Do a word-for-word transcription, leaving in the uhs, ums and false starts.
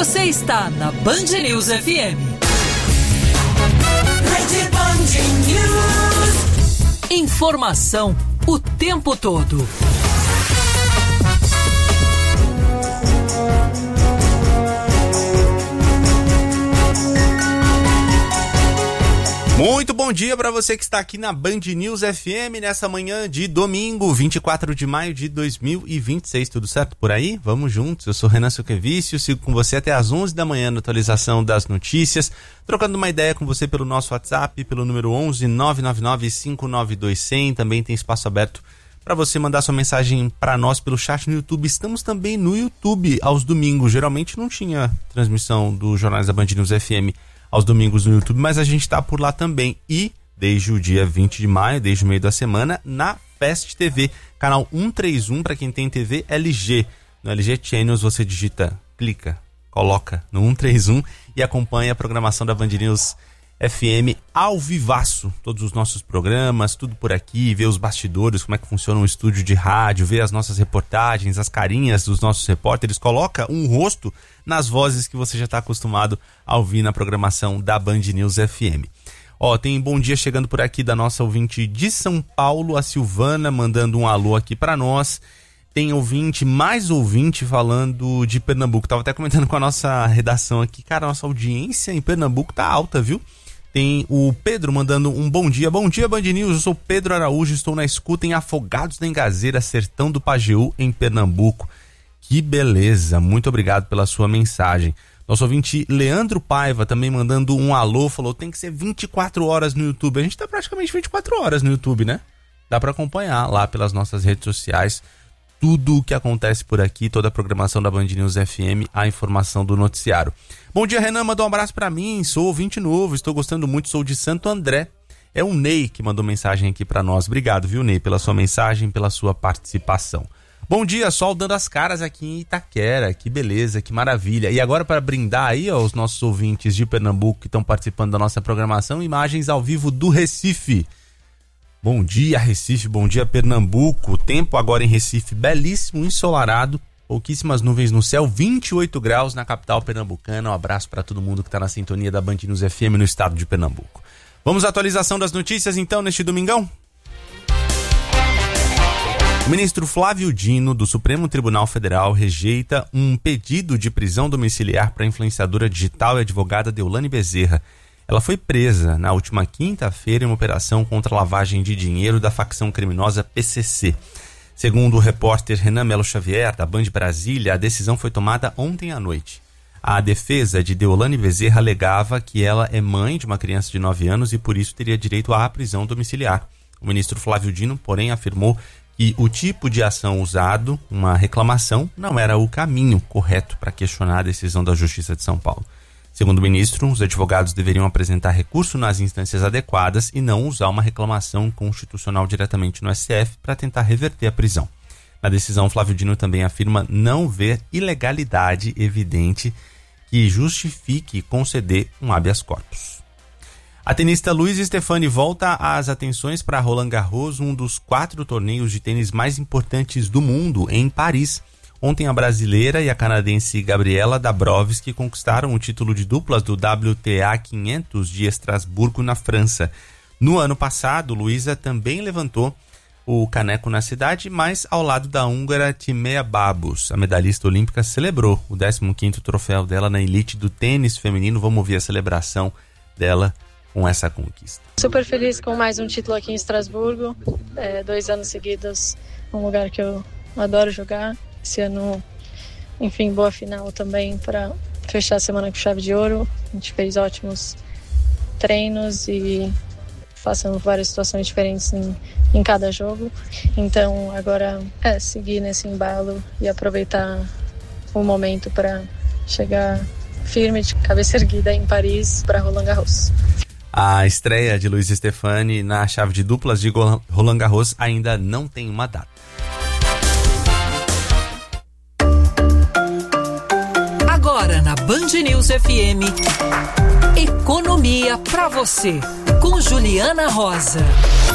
Você está na Band News F M. Rede Band News. Informação o tempo todo. Muito bom dia para você que está aqui na Band News F M nessa manhã de domingo, vinte e quatro de maio de dois mil e vinte e seis. Tudo certo por aí? Vamos juntos. Eu sou Renan Suqueviciu, sigo com você até às onze da manhã na atualização das notícias, trocando uma ideia com você pelo nosso WhatsApp, pelo número onze nove nove nove cinco nove dois zero zero. Também tem espaço aberto para você mandar sua mensagem para nós pelo chat no YouTube. Estamos também no YouTube aos domingos. Geralmente não tinha transmissão dos jornais da Band News F M aos domingos no YouTube, mas a gente está por lá também. E desde o dia vinte de maio, desde o meio da semana, na Fast T V, canal cento e trinta e um para quem tem T V L G. No L G Channels você digita, clica, coloca no cento e trinta e um e acompanha a programação da Band News F M ao vivaço. Todos os nossos programas, tudo por aqui, ver os bastidores, como é que funciona um estúdio de rádio, ver as nossas reportagens, as carinhas dos nossos repórteres, coloca um rosto nas vozes que você já está acostumado a ouvir na programação da Band News F M. Ó, tem bom dia chegando por aqui da nossa ouvinte de São Paulo, a Silvana, mandando um alô aqui para nós. Tem ouvinte, mais ouvinte falando de Pernambuco. Tava até comentando com a nossa redação aqui. Cara, a nossa audiência em Pernambuco tá alta, viu? Tem o Pedro mandando um bom dia. Bom dia, Band News. Eu sou Pedro Araújo, estou na escuta em Afogados da Engazeira, Sertão do Pajeú, em Pernambuco. Que beleza. Muito obrigado pela sua mensagem. Nosso ouvinte Leandro Paiva também mandando um alô, falou tem que ser vinte e quatro horas no YouTube. A gente tá praticamente vinte e quatro horas no YouTube, né? Dá para acompanhar lá pelas nossas redes sociais tudo o que acontece por aqui, toda a programação da Band News F M, a informação do noticiário. Bom dia, Renan, mandou um abraço pra mim, sou ouvinte novo, estou gostando muito, sou de Santo André. É o Ney que mandou mensagem aqui pra nós. Obrigado, viu, Ney, pela sua mensagem, pela sua participação. Bom dia, sol dando as caras aqui em Itaquera, que beleza, que maravilha. E agora para brindar aí ó, os nossos ouvintes de Pernambuco que estão participando da nossa programação, imagens ao vivo do Recife. Bom dia, Recife, bom dia, Pernambuco. O tempo agora em Recife, belíssimo, ensolarado, pouquíssimas nuvens no céu, vinte e oito graus na capital pernambucana. Um abraço para todo mundo que está na sintonia da Band News F M no estado de Pernambuco. Vamos à atualização das notícias então neste domingão? O ministro Flávio Dino, do Supremo Tribunal Federal, rejeita um pedido de prisão domiciliar para a influenciadora digital e advogada Deolane Bezerra. Ela foi presa na última quinta-feira em uma operação contra a lavagem de dinheiro da facção criminosa P C C. Segundo o repórter Renan Melo Xavier, da Band Brasília, a decisão foi tomada ontem à noite. A defesa de Deolane Bezerra alegava que ela é mãe de uma criança de nove anos e por isso teria direito à prisão domiciliar. O ministro Flávio Dino, porém, afirmou que o tipo de ação usado, uma reclamação, não era o caminho correto para questionar a decisão da Justiça de São Paulo. Segundo o ministro, os advogados deveriam apresentar recurso nas instâncias adequadas e não usar uma reclamação constitucional diretamente no S T F para tentar reverter a prisão. Na decisão, Flávio Dino também afirma não ver ilegalidade evidente que justifique conceder um habeas corpus. A tenista Luiza Stefani volta às atenções para Roland Garros, um dos quatro torneios de tênis mais importantes do mundo, em Paris. Ontem a brasileira e a canadense Gabriela Dabrowski conquistaram o título de duplas do W T A quinhentos de Estrasburgo, na França. No ano passado, Luiza também levantou o caneco na cidade, mas ao lado da húngara Timea Babos. A medalhista olímpica celebrou o décimo quinto troféu dela na elite do tênis feminino. Vamos ouvir a celebração dela com essa conquista. Super feliz com mais um título aqui em Estrasburgo, é, dois anos seguidos, um lugar que eu adoro jogar. Esse ano, enfim, boa final também para fechar a semana com chave de ouro. A gente fez ótimos treinos e passamos várias situações diferentes em, em cada jogo. Então agora é seguir nesse embalo e aproveitar o momento para chegar firme, de cabeça erguida em Paris para Roland Garros. A estreia de Luiza Stefani na chave de duplas de Roland Garros ainda não tem uma data. Agora na Band News F M, economia pra você, com Juliana Rosa.